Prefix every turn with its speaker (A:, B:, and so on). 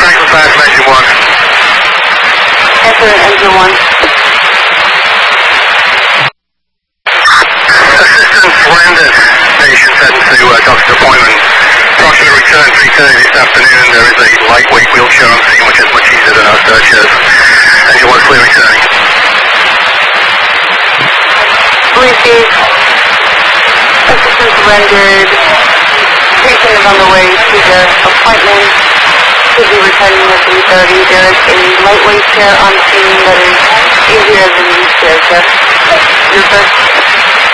A: Franklin Fire from Engine 1.
B: Enter Engine 1.
A: Assistance rendered. Patient heading to doctor's appointment. Approximate return 3:30 this afternoon. There is a lightweight wheelchair on scene, which is much easier than our searches. Engine 1 clear returning.
B: Received. Assistance rendered. Patient is on the way to the appointment. Should be returning at 3:30. There is a lightweight chair on scene that is easier than these chairs, sir. Your first.